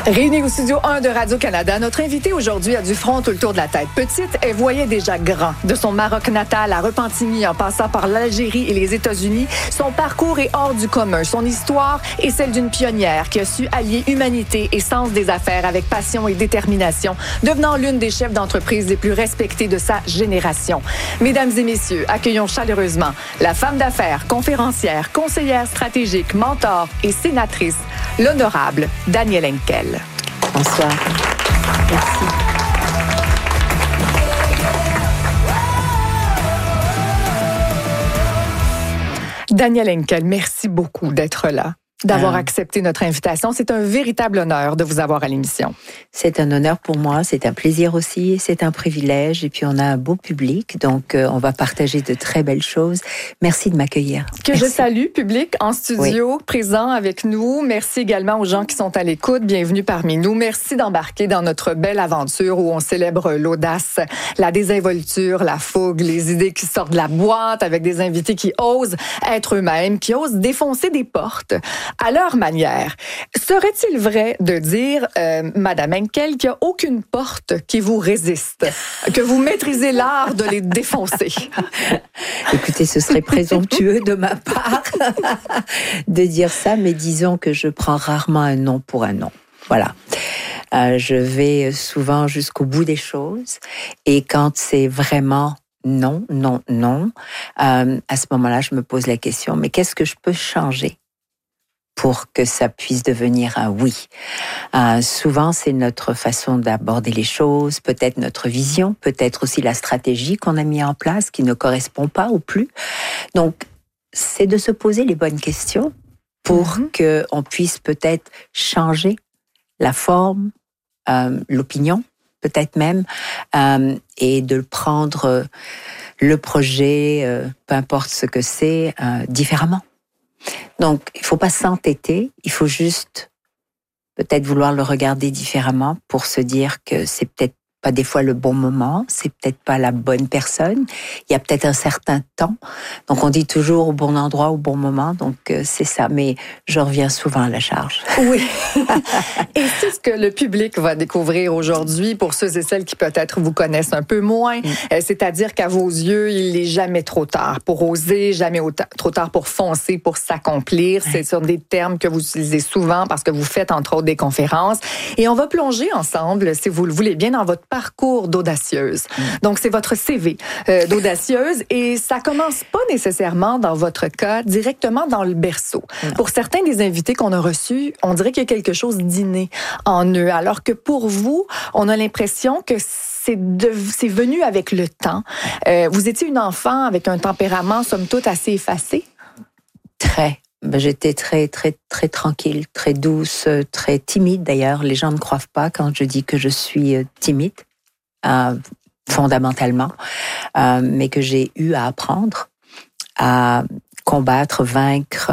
Réunis au studio 1 de Radio-Canada, notre invitée aujourd'hui a du front tout le tour de la tête. Petite, elle voyait déjà grand. De son Maroc natal à Repentigny, en passant par l'Algérie et les États-Unis, son parcours est hors du commun. Son histoire est celle d'une pionnière qui a su allier humanité et sens des affaires avec passion et détermination, devenant l'une des chefs d'entreprise les plus respectées de sa génération. Mesdames et messieurs, accueillons chaleureusement la femme d'affaires, conférencière, conseillère stratégique, mentor et sénatrice, l'honorable Danielle Henkel. Bonsoir. Merci. Danielle Henkel, merci beaucoup d'être là, d'avoir accepté notre invitation. C'est un véritable honneur de vous avoir à l'émission. C'est un honneur pour moi, c'est un plaisir aussi, c'est un privilège. Et puis on a un beau public, donc on va partager de très belles choses. Merci de m'accueillir. Merci. Je salue, public en studio, présent avec nous. Merci également aux gens qui sont à l'écoute. Bienvenue parmi nous. Merci d'embarquer dans notre belle aventure où on célèbre l'audace, la désinvolture, la fougue, les idées qui sortent de la boîte avec des invités qui osent être eux-mêmes, qui osent défoncer des portes à leur manière. Serait-il vrai de dire, Madame Henkel, qu'il n'y a aucune porte qui vous résiste, que vous maîtrisez l'art de les défoncer? Écoutez, ce serait présomptueux de ma part de dire ça, mais disons que je prends rarement un non pour un non. Voilà. Je vais souvent jusqu'au bout des choses, et quand c'est vraiment non, à ce moment-là, je me pose la question, mais qu'est-ce que je peux changer pour que ça puisse devenir un oui? Souvent, c'est notre façon d'aborder les choses, peut-être notre vision, peut-être aussi la stratégie qu'on a mis en place qui ne correspond pas ou plus. Donc, c'est de se poser les bonnes questions pour qu'on puisse peut-être changer la forme, l'opinion, peut-être même, et de prendre le projet, peu importe ce que c'est, différemment. Donc, il ne faut pas s'entêter, il faut juste peut-être vouloir le regarder différemment pour se dire que c'est peut-être pas des fois le bon moment, c'est peut-être pas la bonne personne, il y a peut-être un certain temps. Donc, on dit toujours au bon endroit, au bon moment, donc c'est ça. Mais je reviens souvent à la charge. Oui. Et c'est ce que le public va découvrir aujourd'hui pour ceux et celles qui peut-être vous connaissent un peu moins. C'est-à-dire qu'à vos yeux, il n'est jamais trop tard pour oser, jamais trop tard pour foncer, pour s'accomplir. C'est sur des termes que vous utilisez souvent parce que vous faites entre autres des conférences. Et on va plonger ensemble, si vous le voulez bien, dans votre parcours d'audacieuse. Donc, c'est votre CV d'audacieuse et ça commence pas nécessairement, dans votre cas, directement dans le berceau. Pour certains des invités qu'on a reçus, on dirait qu'il y a quelque chose d'inné en eux, alors que pour vous, on a l'impression que c'est venu avec le temps. Vous étiez une enfant avec un tempérament, somme toute, assez effacé? Très. J'étais très, très, très tranquille, très douce, très timide d'ailleurs. Les gens ne croient pas quand je dis que je suis timide, fondamentalement, mais que j'ai eu à apprendre à combattre, vaincre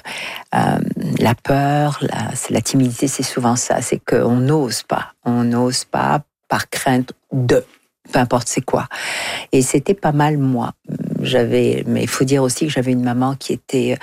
la peur, la timidité, c'est souvent ça, c'est qu'on n'ose pas. On n'ose pas par crainte de, peu importe c'est quoi. Et c'était pas mal moi. Mais il faut dire aussi que j'avais une maman qui était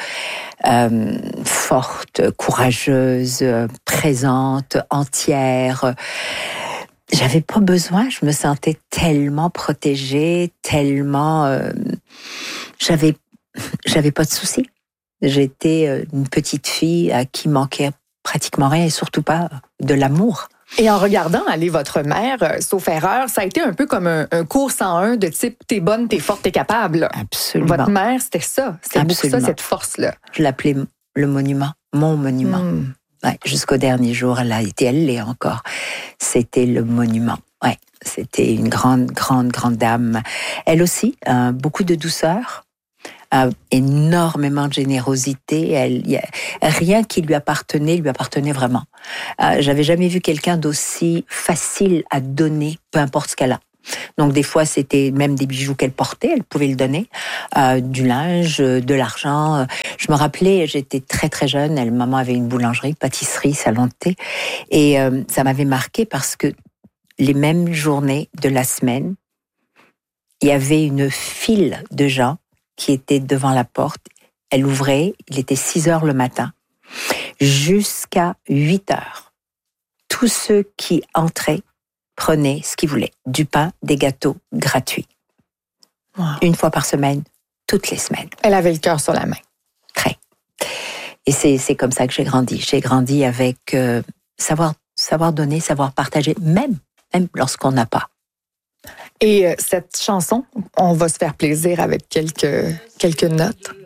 forte, courageuse, présente, entière. J'avais pas besoin, je me sentais tellement protégée, tellement... J'avais pas de soucis. J'étais une petite fille à qui manquait pratiquement rien et surtout pas de l'amour. Et en regardant aller votre mère, sauf erreur, ça a été un peu comme un cours 101 de type « t'es bonne, t'es forte, t'es capable ». Absolument. Votre mère, c'était ça. C'était beaucoup ça, cette force-là. Je l'appelais le monument, mon monument. Ouais, jusqu'au dernier jour, elle l'est encore. C'était le monument. Ouais, c'était une grande dame. Elle aussi, beaucoup de douceur. Énormément de générosité. Rien qui lui appartenait vraiment. J'avais jamais vu quelqu'un d'aussi facile à donner, peu importe ce qu'elle a. Donc des fois, c'était même des bijoux qu'elle portait, elle pouvait le donner, du linge, de l'argent. Je me rappelais, j'étais très très jeune, maman avait une boulangerie, pâtisserie, salon de thé, et ça m'avait marqué parce que les mêmes journées de la semaine, il y avait une file de gens qui était devant la porte. Elle ouvrait, il était 6h le matin, jusqu'à 8h. Tous tous ceux qui entraient prenaient ce qu'ils voulaient. Du pain, des gâteaux gratuits. Wow. Une fois par semaine, toutes les semaines. Elle avait le cœur sur la main. Très. Et c'est comme ça que j'ai grandi. J'ai grandi avec savoir donner, savoir partager, même lorsqu'on n'a pas. Et cette chanson, on va se faire plaisir avec quelques notes.